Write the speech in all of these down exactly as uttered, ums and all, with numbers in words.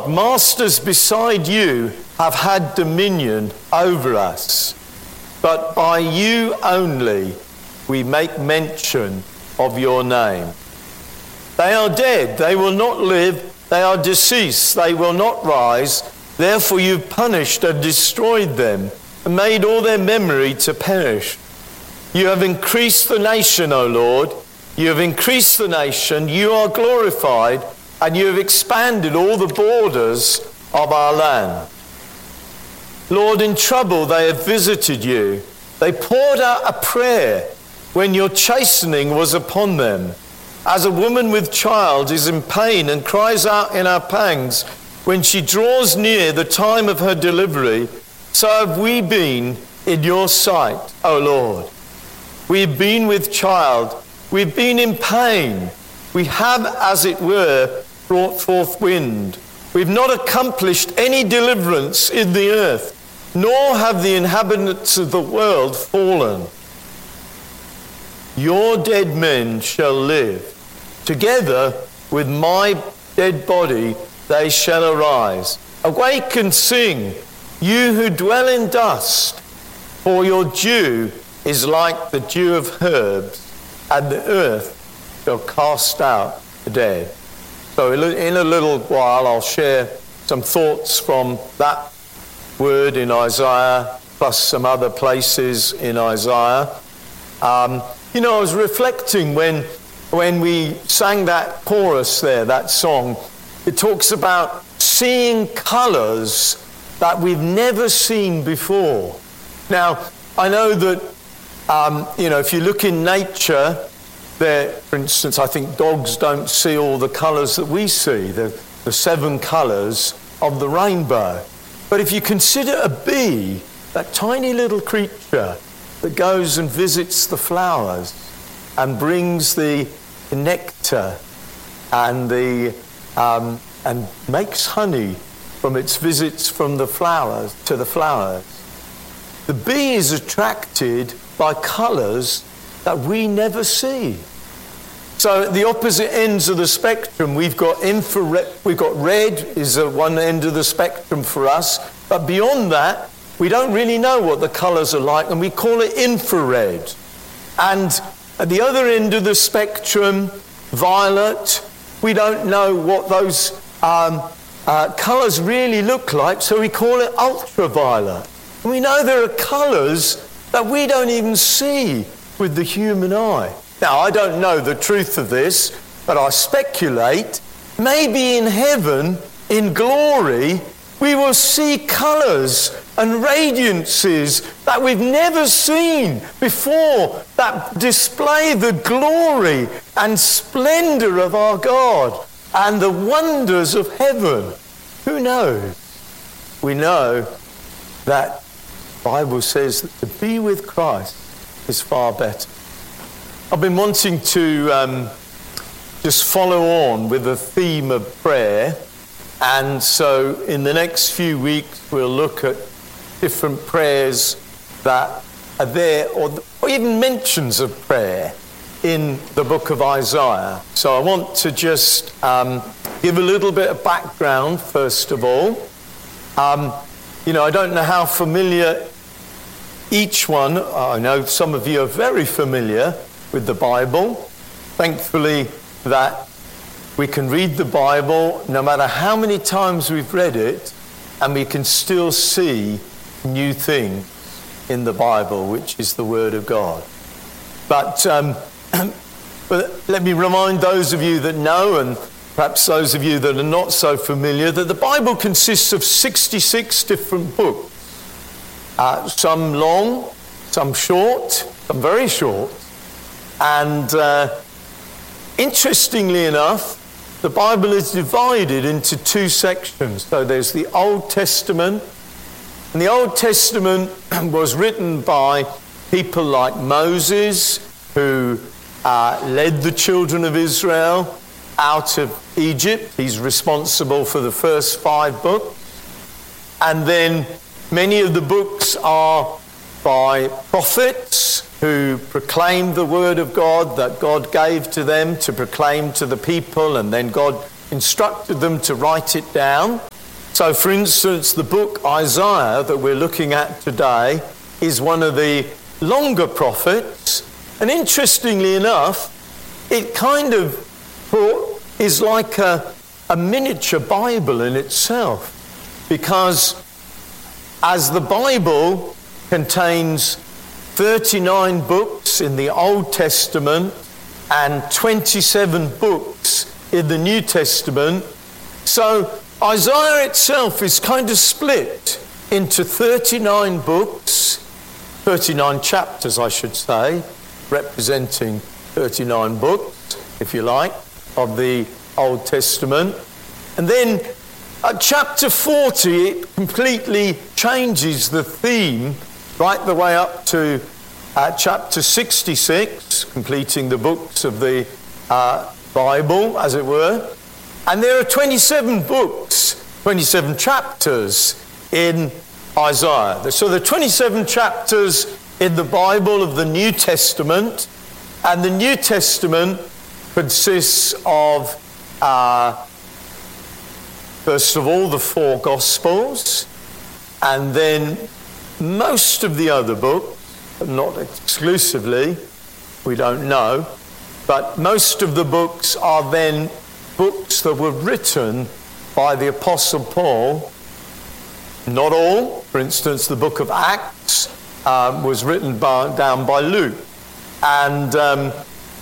God, masters beside you have had dominion over us, but by you only we make mention of your name. They are dead, they will not live, they are deceased, they will not rise. Therefore you've punished and destroyed them, and made all their memory to perish. You have increased the nation, O Lord. You have increased the nation, you are glorified, and you have expanded all the borders of our land. Lord, in trouble they have visited you. They poured out a prayer when your chastening was upon them. As a woman with child is in pain and cries out in her pangs, when she draws near the time of her delivery, so have we been in your sight, O Lord. We have been with child, we've been in pain. We have, as it were, brought forth wind. We've not accomplished any deliverance in the earth, nor have the inhabitants of the world fallen. Your dead men shall live. Together with my dead body they shall arise. Awake and sing, you who dwell in dust, for your dew is like the dew of herbs, and the earth shall cast out the dead. So in a little while I'll share some thoughts from that word in Isaiah, plus some other places in Isaiah. Um, you know, I was reflecting when, when we sang that chorus there, that song. It talks about seeing colours that we've never seen before. Now, I know that, um, you know, if you look in nature, there, for instance, I think dogs don't see all the colours that we see, the, the seven colours of the rainbow. But if you consider a bee, that tiny little creature that goes and visits the flowers and brings the nectar and the um, and makes honey from its visits from the flowers to the flowers, the bee is attracted by colours that we never see. So at the opposite ends of the spectrum, we've got infrared, we've got red is at one end of the spectrum for us, but beyond that, we don't really know what the colours are like, and we call it infrared. And at the other end of the spectrum, violet, we don't know what those um, uh, colours really look like, so we call it ultraviolet. And we know there are colours that we don't even see with the human eye. Now, I don't know the truth of this, but I speculate maybe in heaven, in glory, we will see colours and radiances that we've never seen before, that display the glory and splendour of our God and the wonders of heaven. Who knows? We know that the Bible says that to be with Christ is far better. I've been wanting to um, just follow on with the theme of prayer, and so in the next few weeks we'll look at different prayers that are there, or, or even mentions of prayer in the book of Isaiah. So I want to just um, give a little bit of background first of all. Um, you know, I don't know how familiar each one, I know some of you are very familiar with the Bible. Thankfully that we can read the Bible no matter how many times we've read it, and we can still see new things in the Bible, which is the Word of God. But, um, but let me remind those of you that know, and perhaps those of you that are not so familiar, that the Bible consists of sixty-six different books. Uh, some long, some short, some very short. And uh, interestingly enough, the Bible is divided into two sections. So there's the Old Testament, and the Old Testament was written by people like Moses, who uh, led the children of Israel out of Egypt. He's responsible for the first five books. And then many of the books are by prophets who proclaimed the word of God that God gave to them to proclaim to the people, and then God instructed them to write it down. So, for instance, the book Isaiah that we're looking at today is one of the longer prophets. And interestingly enough, it kind of is like a, a miniature Bible in itself, because as the Bible contains thirty-nine books in the Old Testament and twenty-seven books in the New Testament, so Isaiah itself is kind of split into thirty-nine books, thirty-nine chapters, I should say, representing thirty-nine books, if you like, of the Old Testament. And then at chapter forty, it completely changes the theme right the way up to uh, chapter sixty-six, completing the books of the uh, Bible, as it were. And there are twenty-seven books, twenty-seven chapters in Isaiah. So there are twenty-seven chapters in the Bible of the New Testament, and the New Testament consists of, uh, first of all, the four Gospels, and then most of the other books, not exclusively, we don't know, but most of the books are then books that were written by the Apostle Paul. Not all. For instance, the book of Acts um, was written by, down by Luke. And um,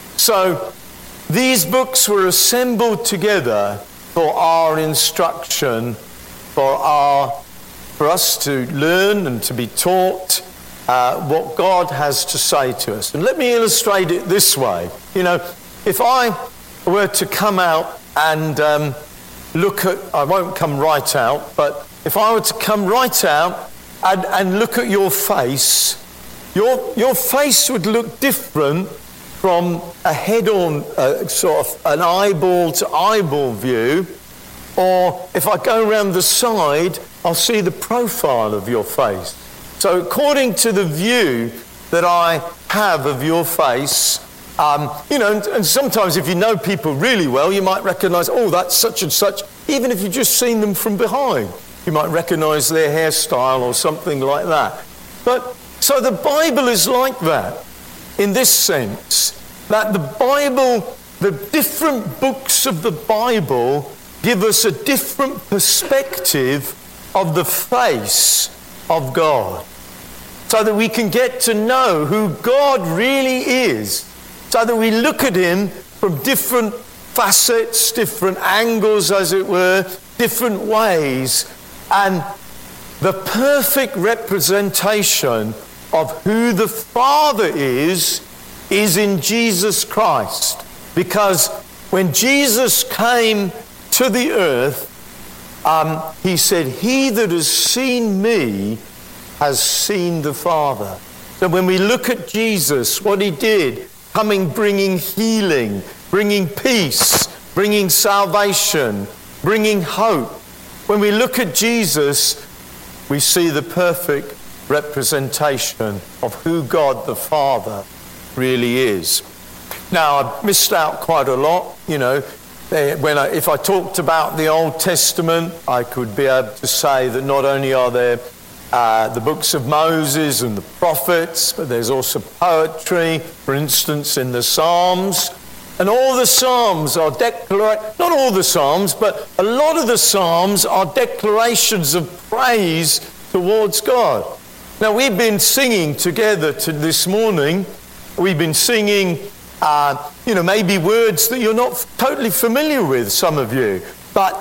so these books were assembled together for our instruction, for our, for us to learn and to be taught uh, what God has to say to us. And let me illustrate it this way. You know, if I were to come out and um, look at, I won't come right out, but if I were to come right out and, and look at your face, your, your face would look different from a head-on, uh, sort of an eyeball-to-eyeball view, or if I go around the side, I'll see the profile of your face. So according to the view that I have of your face, Um, you know, and, and sometimes if you know people really well, you might recognise, oh, that's such and such, even if you've just seen them from behind. You might recognise their hairstyle or something like that. But, so the Bible is like that, in this sense, that the Bible, the different books of the Bible give us a different perspective of the face of God, so that we can get to know who God really is, so that we look at him from different facets, different angles, as it were, different ways. And the perfect representation of who the Father is, is in Jesus Christ. Because when Jesus came to the earth, um, he said, "He that has seen me has seen the Father." So when we look at Jesus, what he did, coming bringing healing, bringing peace, bringing salvation, bringing hope. When we look at Jesus, we see the perfect representation of who God the Father really is. Now, I've missed out quite a lot, you know. When I, if I talked about the Old Testament, I could be able to say that not only are there Uh, the books of Moses and the prophets, but there's also poetry, for instance, in the Psalms. And all the Psalms are declarations, not all the Psalms, but a lot of the Psalms are declarations of praise towards God. Now, we've been singing together to this morning. We've been singing, uh, you know, maybe words that you're not totally familiar with, some of you. But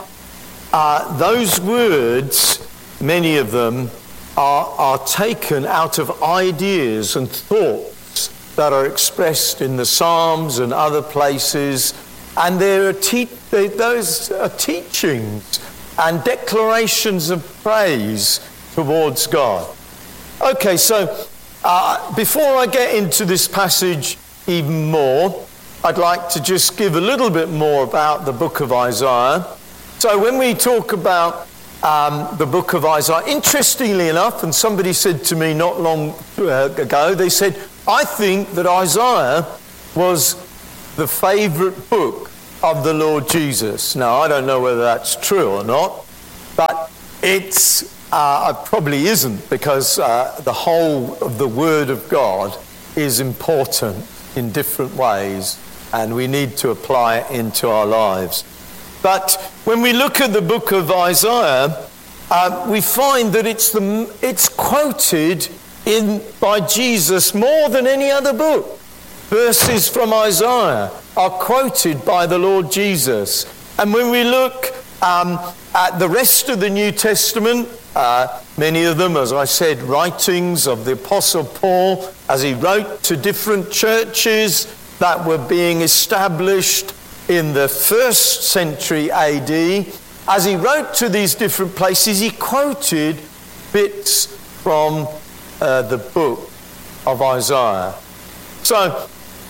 uh, those words, many of them, Are, are taken out of ideas and thoughts that are expressed in the Psalms and other places, and there are te- they, those are teachings and declarations of praise towards God. Okay, so uh, before I get into this passage even more, I'd like to just give a little bit more about the book of Isaiah. So when we talk about Um, the book of Isaiah, interestingly enough, and somebody said to me not long uh, ago, they said, I think that Isaiah was the favourite book of the Lord Jesus. Now, I don't know whether that's true or not, but it's uh, it probably isn't, because uh, the whole of the Word of God is important in different ways, and we need to apply it into our lives. But when we look at the book of Isaiah, uh, we find that it's the it's quoted in by Jesus more than any other book. Verses from Isaiah are quoted by the Lord Jesus. And when we look um, at the rest of the New Testament, uh, many of them, as I said, writings of the Apostle Paul, as he wrote to different churches that were being established in the first century A D, as he wrote to these different places, he quoted bits from uh, the book of Isaiah. So,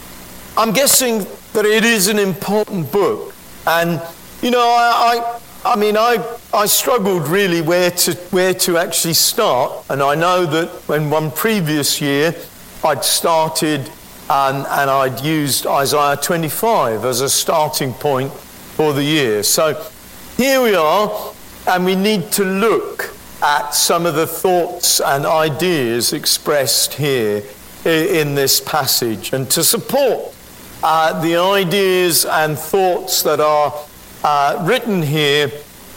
I'm guessing that it is an important book, and you know, I, I, I mean, I, I struggled really where to where to actually start, and I know that when one previous year I'd started and, and I'd used Isaiah twenty-five as a starting point for the year. So here we are, and we need to look at some of the thoughts and ideas expressed here in this passage, and to support Uh, the ideas and thoughts that are uh, written here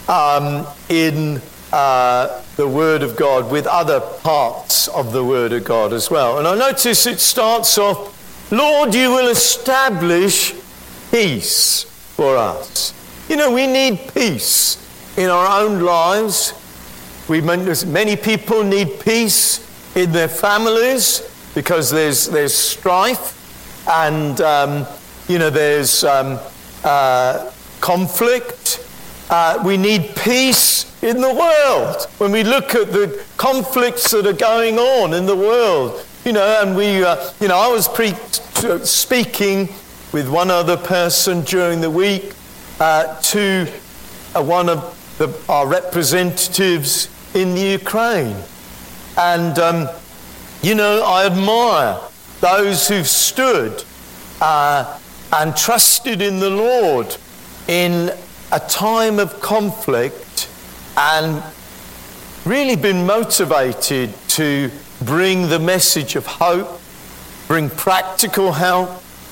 um, in uh, the Word of God, with other parts of the Word of God as well. And I notice it starts off, Lord, you will establish peace for us. You know, we need peace in our own lives. We many people need peace in their families because there's there's strife. And, um, you know, there's um, uh, conflict. Uh, we need peace in the world. When we look at the conflicts that are going on in the world, you know, and we, uh, you know, I was pre- speaking with one other person during the week uh, to uh, one of the, our representatives in the Ukraine. And, um, you know, I admire those who've stood uh, and trusted in the Lord in a time of conflict and really been motivated to bring the message of hope, bring practical help,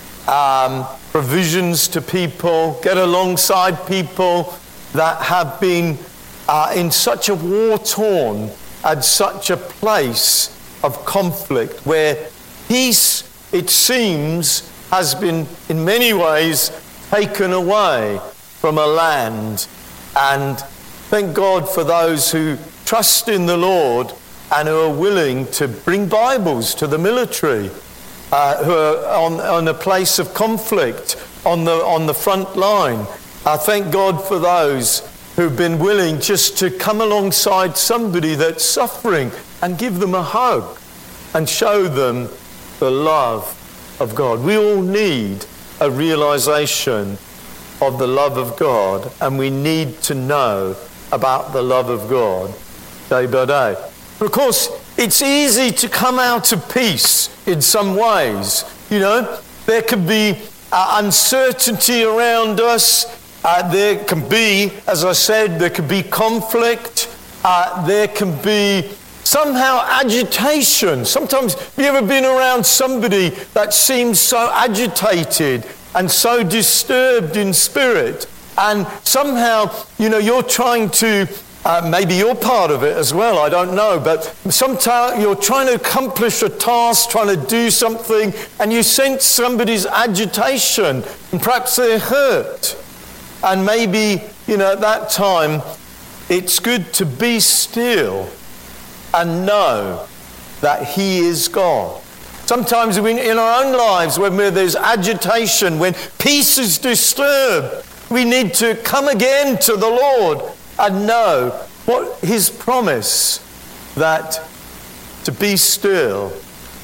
um, provisions to people, get alongside people that have been uh, in such a war-torn and such a place of conflict where peace, it seems, has been in many ways taken away from a land. And thank God for those who trust in the Lord and who are willing to bring Bibles to the military, uh, who are on, on a place of conflict, on the, on the front line. I thank God for those who've been willing just to come alongside somebody that's suffering and give them a hug and show them the love of God. We all need a realization of the love of God, and we need to know about the love of God day by day. But of course, it's easy to come out of peace in some ways. You know, there can be uh, uncertainty around us. Uh, there can be, as I said, there can be conflict. Uh, there can be somehow agitation. Sometimes, have you ever been around somebody that seems so agitated and so disturbed in spirit? And somehow, you know, you're trying to, uh, maybe you're part of it as well, I don't know, but sometimes you're trying to accomplish a task, trying to do something, and you sense somebody's agitation, and perhaps they're hurt. And maybe, you know, at that time, it's good to be still and know that He is God. Sometimes we, in our own lives, when there's agitation, when peace is disturbed, we need to come again to the Lord and know what His promise, that to be still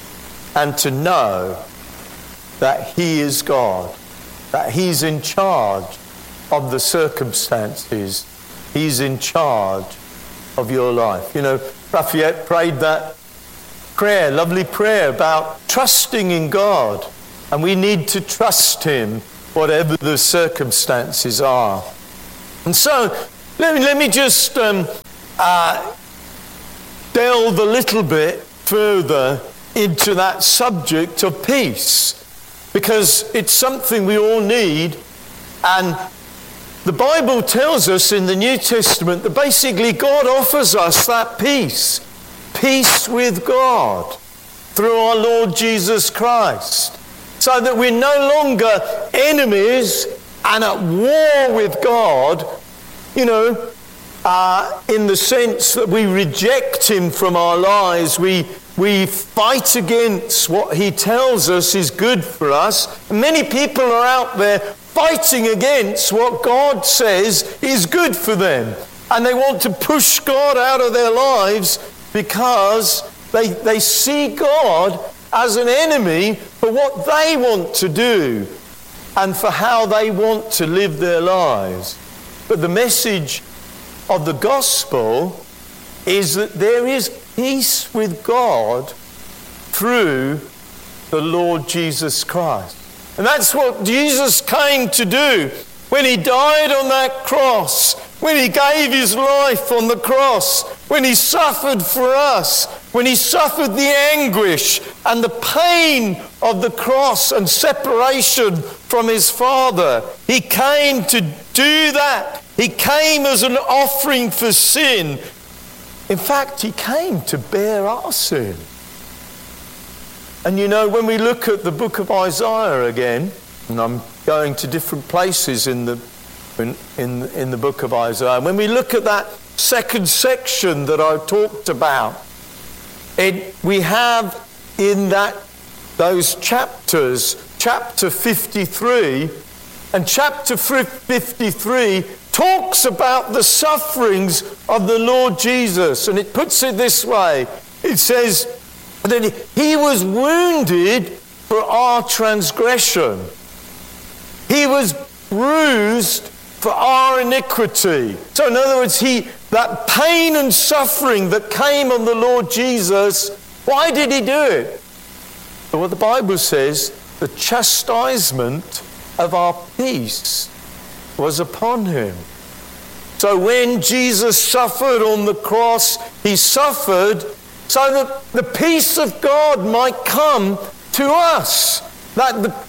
and to know that He is God, that He's in charge of the circumstances. He's in charge of your life. You know, Raphael prayed that prayer, lovely prayer about trusting in God. And we need to trust Him whatever the circumstances are. And so, let me, let me just um, uh, delve a little bit further into that subject of peace, because it's something we all need. And the Bible tells us in the New Testament that basically God offers us that peace, peace with God through our Lord Jesus Christ, so that we're no longer enemies and at war with God, you know, uh, in the sense that we reject him from our lives. We We fight against what he tells us is good for us. And many people are out there fighting against what God says is good for them. And they want to push God out of their lives because they, they see God as an enemy for what they want to do and for how they want to live their lives. But the message of the gospel is that there is peace with God through the Lord Jesus Christ. And that's what Jesus came to do when he died on that cross, when he gave his life on the cross, when he suffered for us, when he suffered the anguish and the pain of the cross and separation from his Father. He came to do that. He came as an offering for sin. In fact, he came to bear our sin. And you know, when we look at the book of Isaiah again, and I'm going to different places in the in, in, in the book of Isaiah, when we look at that second section that I talked about, it, we have in that those chapters, chapter fifty-three, and chapter fifty-three talks about the sufferings of the Lord Jesus. And it puts it this way. It says that he was wounded for our transgression. He was bruised for our iniquity. So in other words, he that pain and suffering that came on the Lord Jesus, why did he do it? Well, the Bible says the chastisement of our peace was upon him. So when Jesus suffered on the cross, he suffered so that the peace of God might come to us, that the,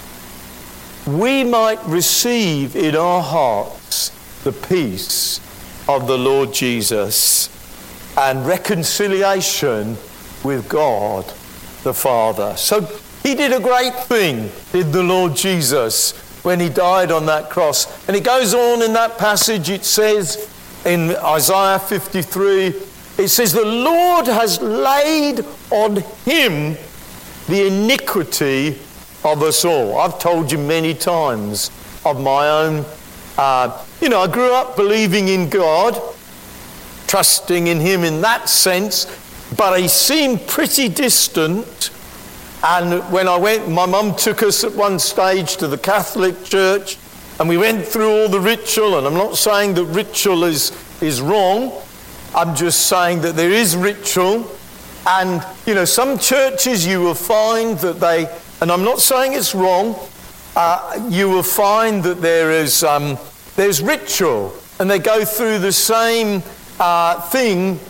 we might receive in our hearts the peace of the Lord Jesus and reconciliation with God the Father. So he did a great thing, did the Lord Jesus, when he died on that cross. And it goes on in that passage, it says in Isaiah fifty-three, it says, the Lord has laid on him the iniquity of us all. I've told you many times of my own, uh, you know, I grew up believing in God, trusting in him in that sense, but he seemed pretty distant. And when I went, my mum took us at one stage to the Catholic Church, and we went through all the ritual. And I'm not saying that ritual is, is wrong. I'm just saying that there is ritual. And, you know, some churches you will find that they, and I'm not saying it's wrong, uh, you will find that there is um, there's ritual. And they go through the same uh, thing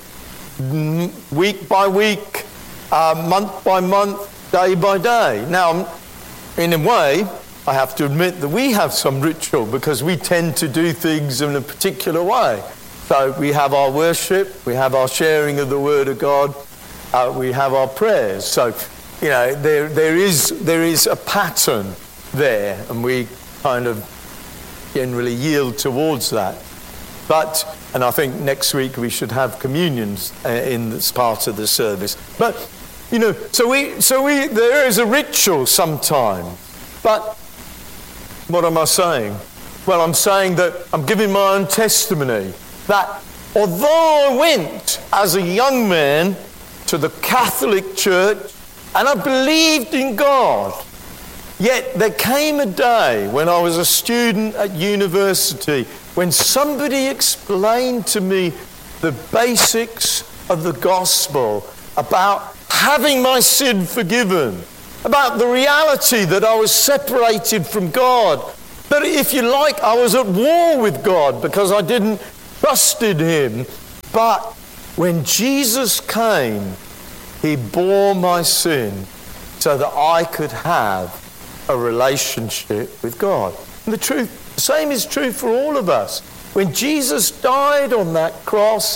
week by week, uh, month by month, day by day. Now, in a way, I have to admit that we have some ritual because we tend to do things in a particular way. So we have our worship, we have our sharing of the Word of God, uh, we have our prayers. So, you know, there there is there is a pattern there, and we kind of generally yield towards that. But, and I think next week we should have communions uh, in this part of the service. But, you know, so we, so we, there is a ritual sometimes. But what am I saying? Well, I'm saying that I'm giving my own testimony that although I went as a young man to the Catholic Church and I believed in God, yet there came a day when I was a student at university when somebody explained to me the basics of the gospel about having my sin forgiven about the reality that I was separated from God. That, if you like, I was at war with God because I didn't trust in him. But when Jesus came, he bore my sin so that I could have a relationship with God. And the truth, the same is true for all of us. When Jesus died on that cross,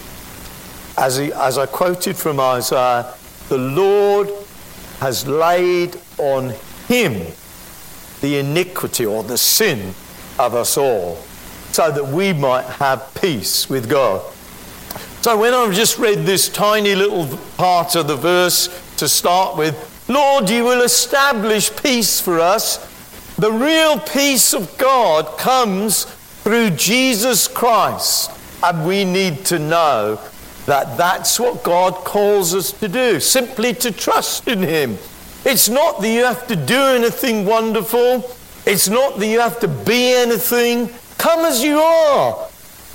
as, he, as I quoted from Isaiah, the Lord has laid on him the iniquity or the sin of us all, so that we might have peace with God. So when I've just read this tiny little part of the verse to start with, Lord, you will establish peace for us. The real peace of God comes through Jesus Christ. And we need to know that that's what God calls us to do, simply to trust in him. It's not that you have to do anything wonderful. It's not that you have to be anything. Come as you are.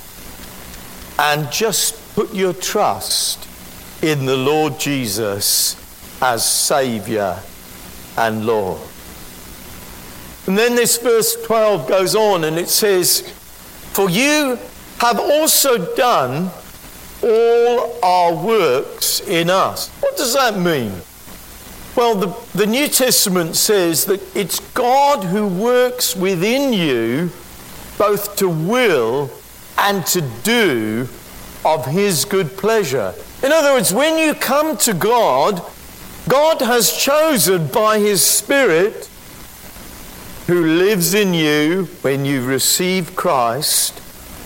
And just put your trust in the Lord Jesus as Saviour and Lord. And then this verse twelve goes on and it says, for you have also done all our works in us. What does that mean? Well, the, the New Testament says that it's God who works within you both to will and to do of his good pleasure. In other words, when you come to God, God has chosen by his Spirit, who lives in you when you receive Christ,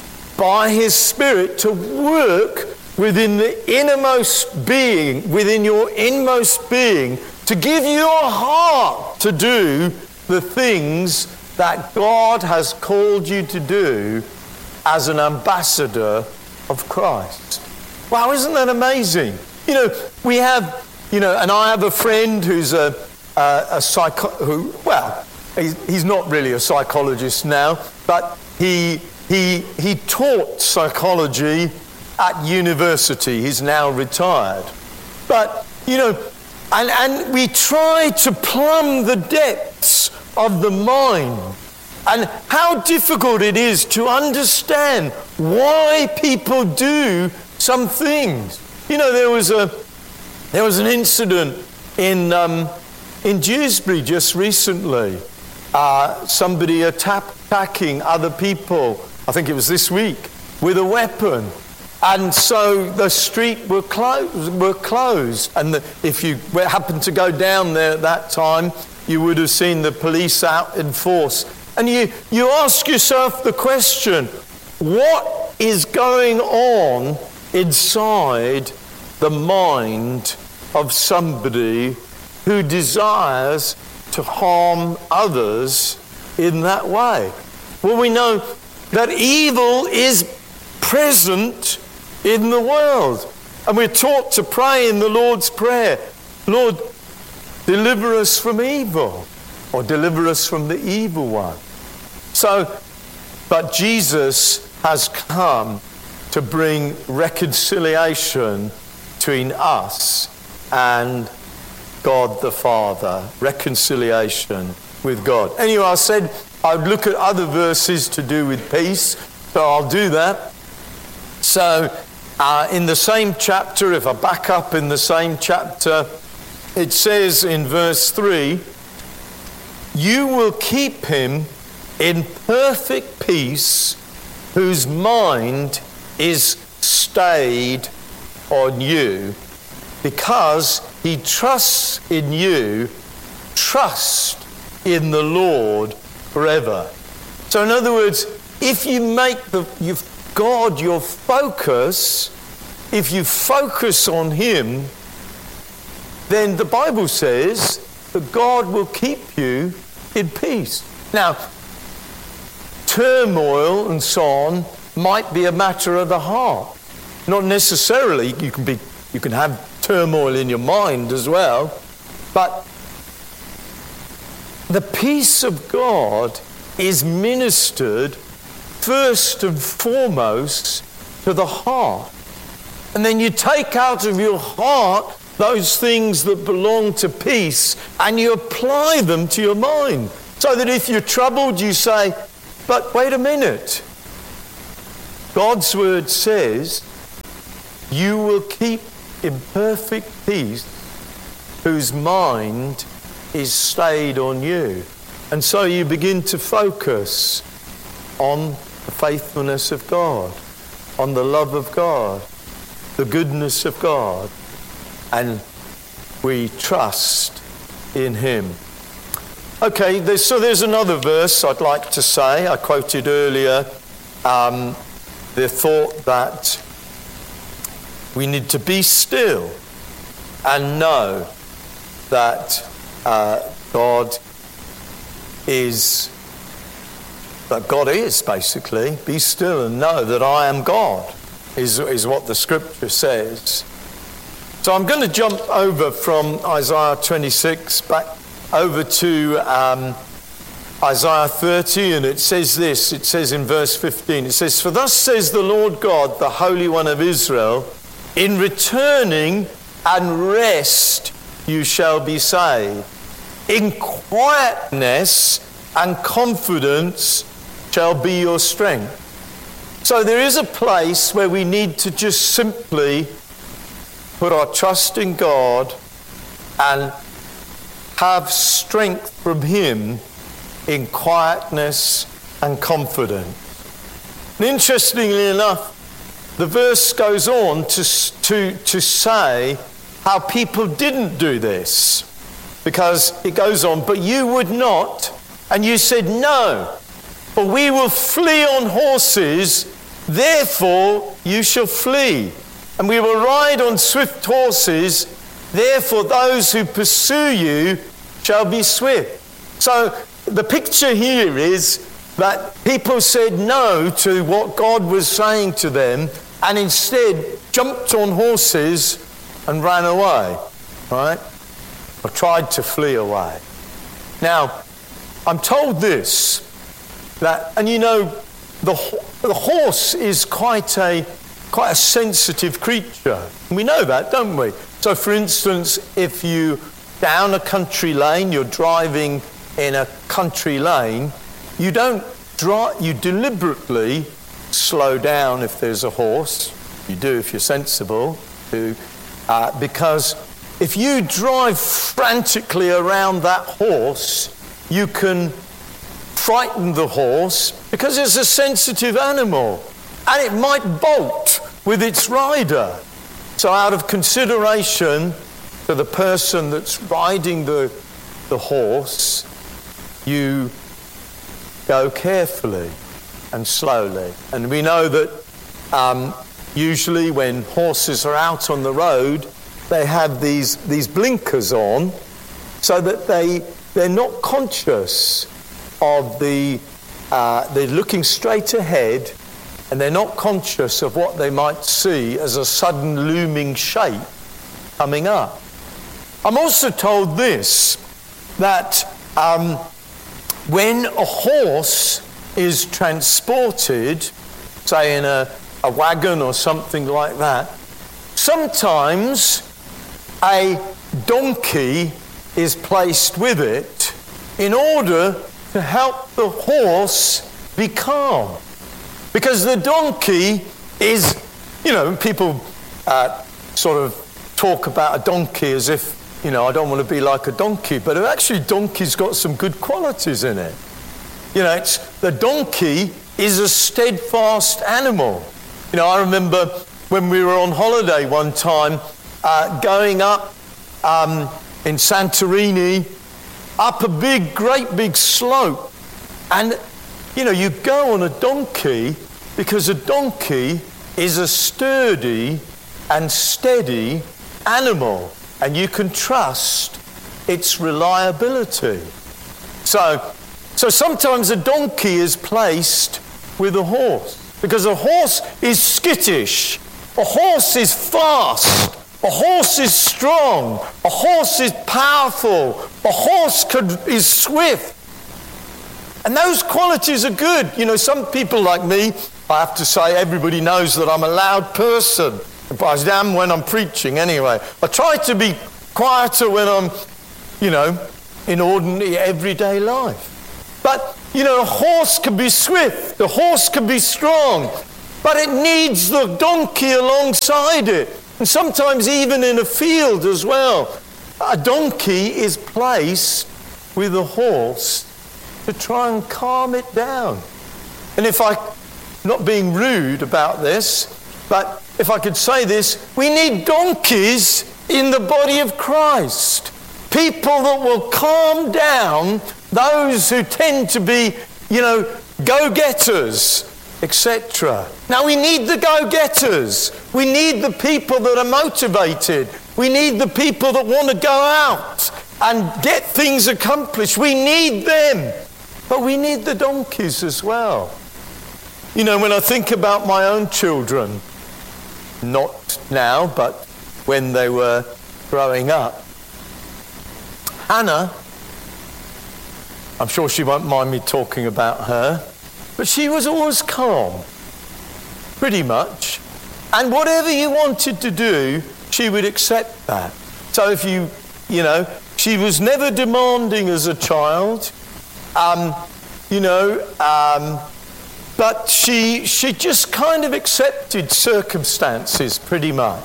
by his Spirit to work within the innermost being, within your inmost being, to give you a heart to do the things that God has called you to do as an ambassador of Christ. Wow, isn't that amazing? You know, we have, you know, and I have a friend who's a, a, a psycho, who, well, he's, he's not really a psychologist now, but he, he, he taught psychology at university. He's now retired. But, you know, and, and we try to plumb the depths of the mind and how difficult it is to understand why people do some things. You know, there was a there was an incident in um, in Dewsbury just recently. Uh, somebody attack, attacking other people. I think it was this week with a weapon. And so the street were closed, were closed. And the, if you happened to go down there at that time, you would have seen the police out in force. And you, you ask yourself the question, what is going on inside the mind of somebody who desires to harm others in that way? Well, we know that evil is present in the world. And we're taught to pray in the Lord's Prayer, Lord, deliver us from evil, or deliver us from the evil one. So, but Jesus has come to bring reconciliation between us and God the Father, reconciliation with God. Anyway, I said I'd look at other verses to do with peace, so I'll do that. So, uh, in the same chapter, if I back up in the same chapter, it says in verse three, you will keep him in perfect peace whose mind is stayed on you because he trusts in you. Trust in the Lord forever. So in other words, if you make the you God your focus, if you focus on him, then the Bible says that God will keep you in peace. Now, turmoil and so on might be a matter of the heart. Not necessarily. You can be, you can have turmoil in your mind as well. But the peace of God is ministered first and foremost to the heart. And then you take out of your heart those things that belong to peace and you apply them to your mind. So that if you're troubled, you say, but wait a minute. God's word says, you will keep in perfect peace whose mind is stayed on you. And so you begin to focus on the faithfulness of God, on the love of God, the goodness of God, and we trust in him. Okay, there's, so there's another verse I'd like to say. I quoted earlier um, the thought that we need to be still and know that uh, God is, that God is basically, be still and know that I am God, is, is what the scripture says. So I'm going to jump over from Isaiah twenty-six back over to um, Isaiah thirty, and it says this, it says in verse fifteen, it says, for thus says the Lord God, the Holy One of Israel, in returning and rest you shall be saved. In quietness and confidence shall be your strength. So there is a place where we need to just simply put our trust in God and have strength from him in quietness and confidence. And interestingly enough, the verse goes on to, to, to say how people didn't do this. Because it goes on, but you would not, and you said no, for we will flee on horses, therefore you shall flee. And we will ride on swift horses, therefore those who pursue you shall be swift. So the picture here is that people said no to what God was saying to them and instead jumped on horses and ran away, right? Or tried to flee away. Now, I'm told this, that, and you know, the, the horse is quite a quite a sensitive creature. And we know that, don't we? So, for instance, if you down a country lane, you're driving in a country lane, you don't drive, you deliberately slow down if there's a horse. You do if you're sensible, to, uh, because if you drive frantically around that horse, you can frighten the horse because it's a sensitive animal and it might bolt with its rider. So out of consideration to the person that's riding the, the horse, you go carefully and slowly. And we know that um, usually when horses are out on the road, they have these, these blinkers on so that they, they're not conscious of the, uh, they're looking straight ahead and they're not conscious of what they might see as a sudden looming shape coming up. I'm also told this, that um, when a horse is transported, say in a, a wagon or something like that, sometimes a donkey is placed with it in order to help the horse be calm. Because the donkey is, you know, people uh, sort of talk about a donkey as if, you know, I don't want to be like a donkey, but actually donkey's got some good qualities in it. You know, it's, the donkey is a steadfast animal. You know, I remember when we were on holiday one time, uh, going up um, in Santorini, up a big, great big slope. And, you know, you go on a donkey because a donkey is a sturdy and steady animal. And you can trust its reliability. So, so sometimes a donkey is placed with a horse because a horse is skittish, a horse is fast, a horse is strong, a horse is powerful, a horse could, is swift. And those qualities are good. You know, some people like me, I have to say, everybody knows that I'm a loud person. But I am when I'm preaching anyway. I try to be quieter when I'm, you know, in ordinary everyday life. But, you know, a horse can be swift, a horse can be strong, but it needs the donkey alongside it. And sometimes even in a field as well, a donkey is placed with a horse to try and calm it down. And if I, not being rude about this, but if I could say this, we need donkeys in the body of Christ. People that will calm down those who tend to be, you know, go-getters, et cetera. Now we need the go-getters. We need the people that are motivated. We need the people that want to go out and get things accomplished. We need them. But we need the donkeys as well. You know, when I think about my own children, not now, but when they were growing up, Hannah, I'm sure she won't mind me talking about her, but she was always calm, pretty much. And whatever you wanted to do, she would accept that. So if you, you know, she was never demanding as a child, um, you know, um, but she, she just kind of accepted circumstances pretty much.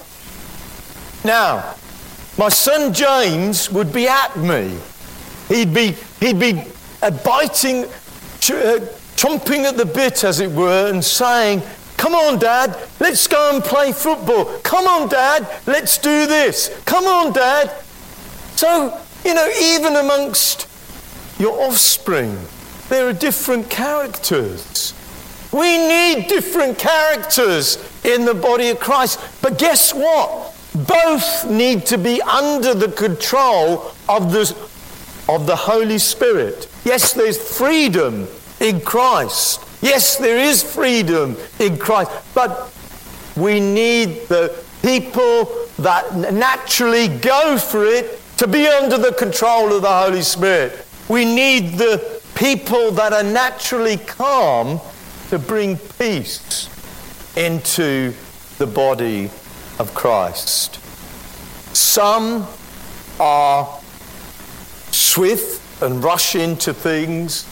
Now, my son James would be at me. He'd be, he'd be uh, biting, ch- uh, chomping at the bit, as it were, and saying, "Come on, Dad, let's go and play football. Come on, Dad, let's do this. Come on, Dad." So, you know, even amongst your offspring, there are different characters. We need different characters in the body of Christ. But guess what? Both need to be under the control of the, of the Holy Spirit. Yes, there's freedom in Christ. Yes, there is freedom in Christ. But we need the people that naturally go for it to be under the control of the Holy Spirit. We need the people that are naturally calm to bring peace into the body of Christ. Some are swift and rush into things.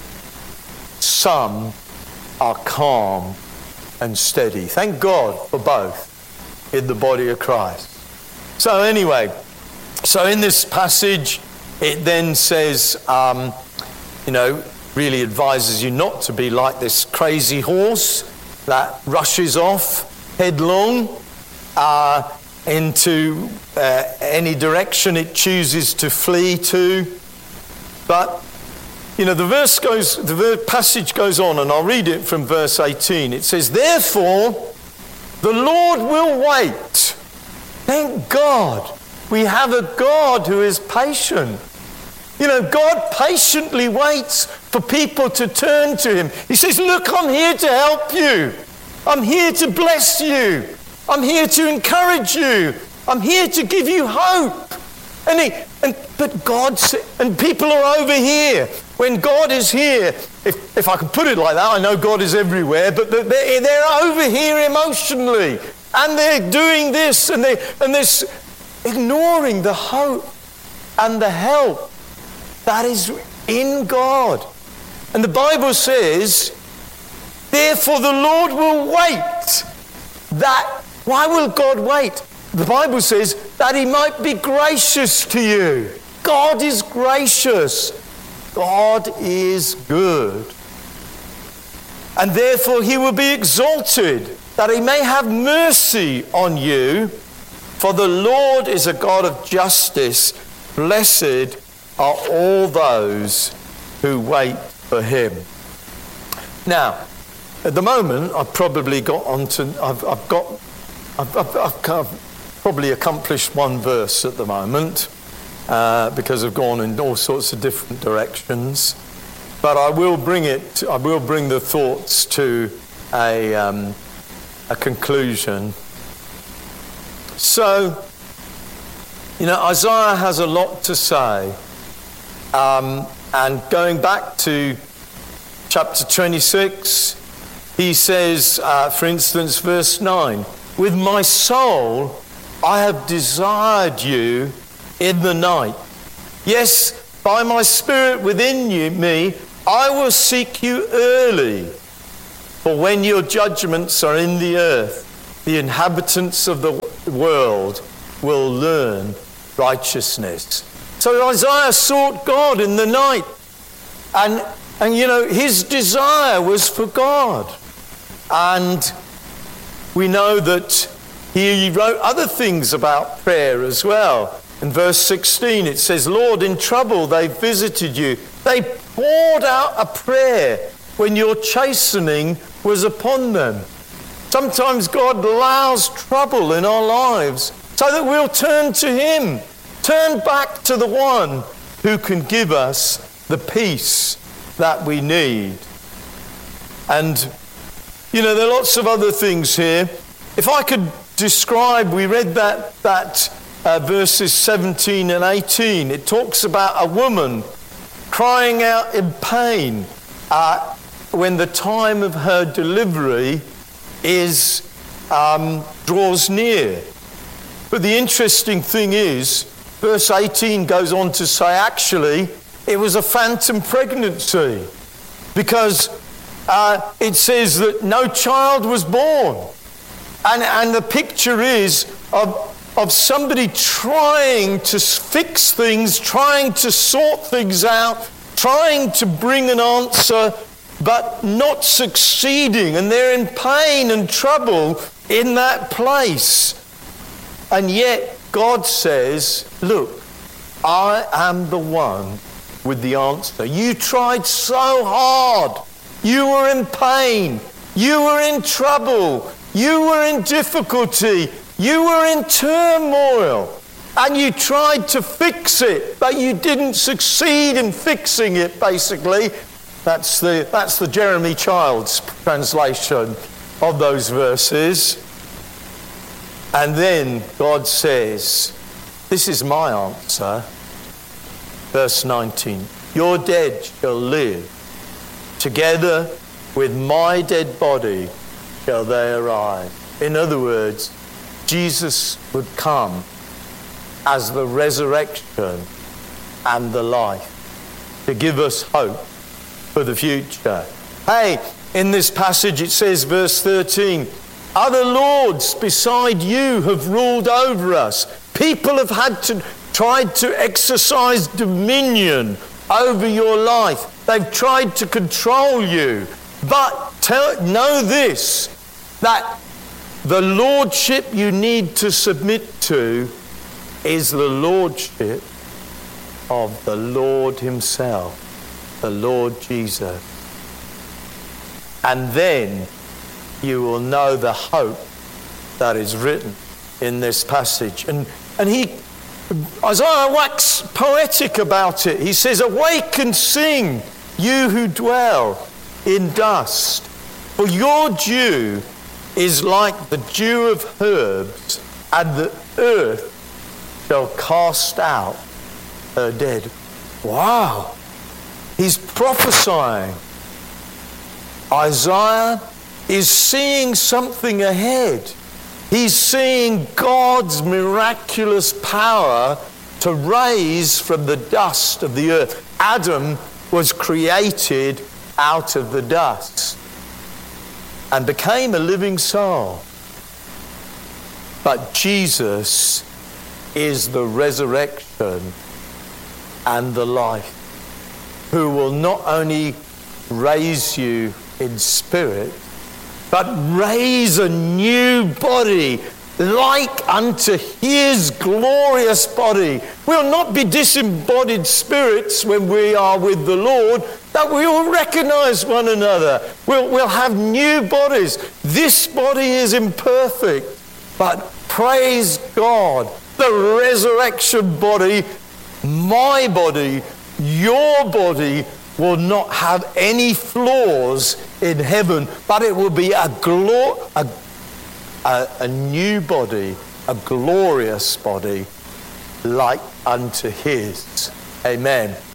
Some are calm and steady. Thank God for both in the body of Christ. So anyway, so in this passage, it then says, um, you know, really advises you not to be like this crazy horse that rushes off headlong uh, into uh, any direction it chooses to flee to. But, you know, the verse goes, the ver- passage goes on, and I'll read it from verse eighteen. It says, "Therefore, the Lord will wait." Thank God we have a God who is patient. You know, God patiently waits for people to turn to him. He says, "Look, I'm here to help you. I'm here to bless you. I'm here to encourage you. I'm here to give you hope." And he, and but God, and people are over here. When God is here, if, if I can put it like that, I know God is everywhere, but they're, they're over here emotionally. And they're doing this, and, they, and they're ignoring the hope and the help that is in God. And the Bible says, "Therefore the Lord will wait." That, why will God wait? The Bible says that he might be gracious to you. God is gracious. God is good. And therefore he will be exalted, that he may have mercy on you. For the Lord is a God of justice. Blessed are all those who wait for him. Now, at the moment, I've probably got onto, I've, I've got, I've, I've, I've, I've probably accomplished one verse at the moment uh, because I've gone in all sorts of different directions. But I will bring it, I will bring the thoughts to a, um, a conclusion. So, you know, Isaiah has a lot to say. Um, and going back to chapter twenty-six, he says, uh, for instance, verse nine, with my soul I have desired you in the night. Yes, by my spirit within you, me, I will seek you early. For when your judgments are in the earth, the inhabitants of the world will learn righteousness. So Isaiah sought God in the night. And, and you know, his desire was for God. And we know that he wrote other things about prayer as well. In verse sixteen it says, Lord, in trouble they visited you. They poured out a prayer when your chastening was upon them. Sometimes God allows trouble in our lives so that we'll turn to him. Turn back to the one who can give us the peace that we need. And, you know, there are lots of other things here. If I could describe, we read that, that uh, verses seventeen and eighteen. It talks about a woman crying out in pain uh, when the time of her delivery is um, draws near. But the interesting thing is, verse eighteen goes on to say, actually, it was a phantom pregnancy, because uh, it says that no child was born. And, and the picture is of, of somebody trying to fix things, trying to sort things out, trying to bring an answer, but not succeeding. And they're in pain and trouble in that place. And yet God says, look, I am the one with the answer. You tried so hard. You were in pain. You were in trouble. You were in difficulty. You were in turmoil. And you tried to fix it, but you didn't succeed in fixing it, basically. That's the, that's the Jeremy Childs translation of those verses. And then God says, this is my answer. Verse nineteen, your dead shall live. Together with my dead body shall they arise. In other words, Jesus would come as the resurrection and the life to give us hope for the future. Hey, in this passage it says, verse thirteen, other lords beside you have ruled over us. People have had to tried to exercise dominion over your life. They've tried to control you. But tell, know this, that the lordship you need to submit to is the lordship of the Lord himself, the Lord Jesus. And then you will know the hope that is written in this passage. And, and he, Isaiah waxes poetic about it. He says, awake and sing, you who dwell in dust, for your dew is like the dew of herbs, and the earth shall cast out her dead. Wow! He's prophesying. Isaiah is seeing something ahead. He's seeing God's miraculous power to raise from the dust of the earth. Adam was created out of the dust and became a living soul. But Jesus is the resurrection and the life, who will not only raise you in spirit, but raise a new body like unto his glorious body. We'll not be disembodied spirits when we are with the Lord, that we will recognize one another. We'll, we'll have new bodies. This body is imperfect, but praise God, the resurrection body, my body, your body, will not have any flaws in heaven, but it will be a, glor- a, a, a new body, a glorious body, like unto his. Amen.